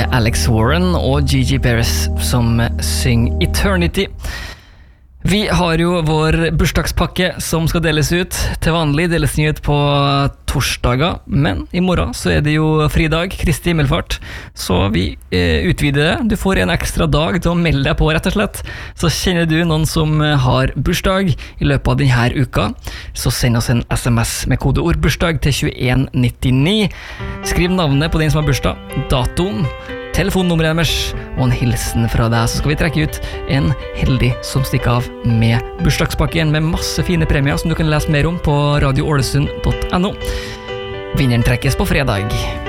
Det Alex Warren og Gigi Perez som synger Eternity. Vi har jo vår bursdagspakke som skal deles ut. Til vanlig deles den ut på torsdager, men i morgen så det jo fridag, Kristi himmelfart, så vi utvider det. Du får en ekstra dag til å melde deg på, rett og slett. Så kjenner du noen som har bursdag i løpet av denne uka, så send oss en SMS med kodeord bursdag til 2199. Skriv navnet på den som har bursdag, datoen, telefonnummeret deres og en hilsen fra deg, så skal vi trekke ut en heldig som stikker av med bursdagspakken med masse fine premier som du kan lese mer om på radioålesund.no. Vinneren trekkes på fredag.